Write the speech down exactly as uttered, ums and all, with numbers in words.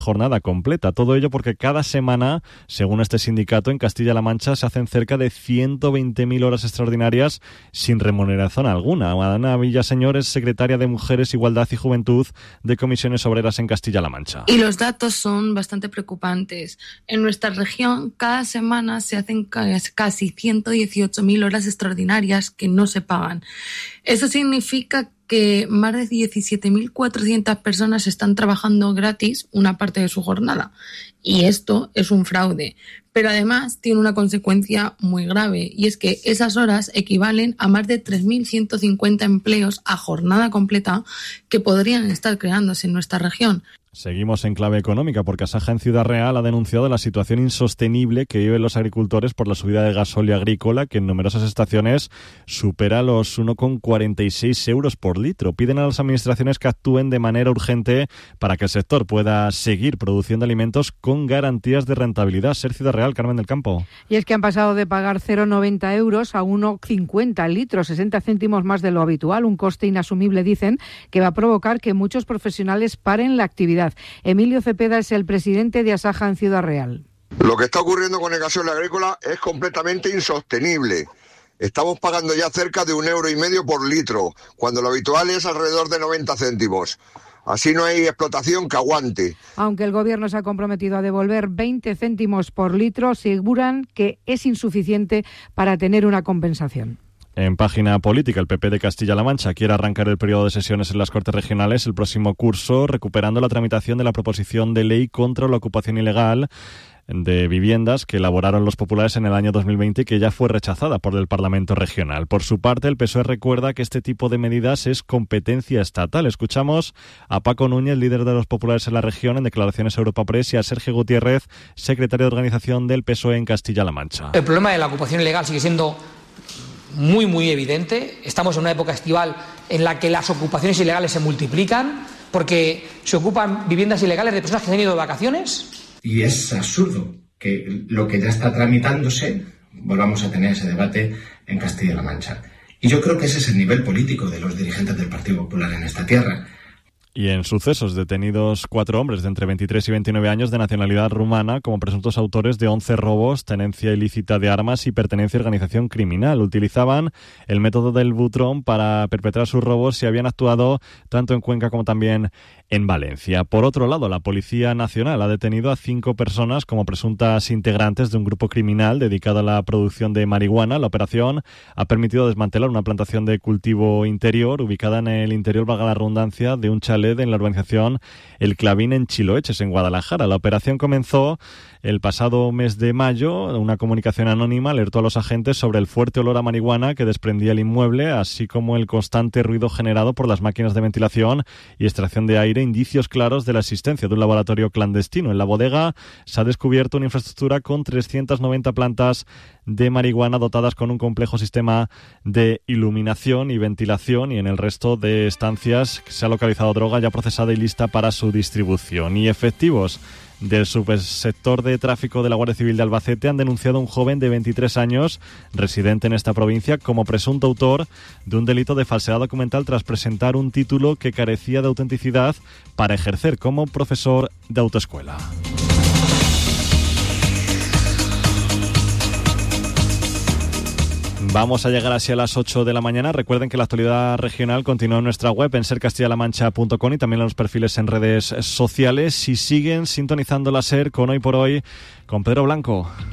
jornada completa. Todo ello porque cada semana, según este sindicato, en Castilla-La Mancha se hacen cerca de ciento veinte mil horas extraordinarias sin remuneración alguna. Ana Villaseñor es secretaria de Mujeres, Igualdad y Juventud de Comisiones Obreras en Castilla-La Mancha. Y los datos son bastante preocupantes. En nuestra región, cada semana se hacen casi ciento dieciocho mil horas extraordinarias que no se pagan. Eso significa que más de diecisiete mil cuatrocientas personas están trabajando gratis una parte de su jornada. Y esto es un fraude. Pero además tiene una consecuencia muy grave, y es que esas horas equivalen a más de tres mil ciento cincuenta empleos a jornada completa que podrían estar creándose en nuestra región. Seguimos en clave económica porque Asaja en Ciudad Real ha denunciado la situación insostenible que viven los agricultores por la subida de gasóleo agrícola, que en numerosas estaciones supera los uno coma cuarenta y seis euros por litro. Piden a las administraciones que actúen de manera urgente para que el sector pueda seguir produciendo alimentos con garantías de rentabilidad. Ser Ciudad Real, Carmen del Campo. Y es que han pasado de pagar cero coma noventa euros a uno coma cincuenta el litro, sesenta céntimos más de lo habitual, un coste inasumible, dicen, que va a provocar que muchos profesionales paren la actividad. Emilio Cepeda es el presidente de Asaja en Ciudad Real. Lo que está ocurriendo con el gasóleo agrícola es completamente insostenible. Estamos pagando ya cerca de un euro y medio por litro, cuando lo habitual es alrededor de noventa céntimos. Así no hay explotación que aguante. Aunque el Gobierno se ha comprometido a devolver veinte céntimos por litro, aseguran que es insuficiente para tener una compensación. En página política, el P P de Castilla-La Mancha quiere arrancar el periodo de sesiones en las Cortes Regionales el próximo curso, recuperando la tramitación de la proposición de ley contra la ocupación ilegal de viviendas que elaboraron los populares en el año dos mil veinte y que ya fue rechazada por el Parlamento Regional. Por su parte, el P S O E recuerda que este tipo de medidas es competencia estatal. Escuchamos a Paco Núñez, líder de los populares en la región, en declaraciones a Europa Press, y a Sergio Gutiérrez, secretario de organización del P S O E en Castilla-La Mancha. El problema de la ocupación ilegal sigue siendo muy, muy evidente. Estamos en una época estival en la que las ocupaciones ilegales se multiplican porque se ocupan viviendas ilegales de personas que se han ido de vacaciones. Y es absurdo que lo que ya está tramitándose volvamos a tener ese debate en Castilla-La Mancha. Y yo creo que ese es el nivel político de los dirigentes del Partido Popular en esta tierra. Y en sucesos, detenidos cuatro hombres de entre veintitrés y veintinueve años de nacionalidad rumana como presuntos autores de once robos, tenencia ilícita de armas y pertenencia a organización criminal. Utilizaban el método del butrón para perpetrar sus robos y habían actuado tanto en Cuenca como también en Valencia. Por otro lado, la Policía Nacional ha detenido a cinco personas como presuntas integrantes de un grupo criminal dedicado a la producción de marihuana. La operación ha permitido desmantelar una plantación de cultivo interior ubicada en el interior, valga la redundancia, de un chalet en la urbanización El Clavín en Chiloeches, en Guadalajara. La operación comenzó el pasado mes de mayo. Una comunicación anónima alertó a los agentes sobre el fuerte olor a marihuana que desprendía el inmueble, así como el constante ruido generado por las máquinas de ventilación y extracción de aire, indicios claros de la existencia de un laboratorio clandestino. En la bodega se ha descubierto una infraestructura con trescientas noventa plantas de marihuana dotadas con un complejo sistema de iluminación y ventilación, y en el resto de estancias se ha localizado droga ya procesada y lista para su distribución. Y efectivos del subsector de tráfico de la Guardia Civil de Albacete han denunciado a un joven de veintitrés años, residente en esta provincia, como presunto autor de un delito de falsedad documental tras presentar un título que carecía de autenticidad para ejercer como profesor de autoescuela. Vamos a llegar así a las ocho de la mañana. Recuerden que la actualidad regional continúa en nuestra web, en ser castilla la mancha punto com, y también en los perfiles en redes sociales. Y siguen sintonizando la SER con Hoy por Hoy con Pedro Blanco.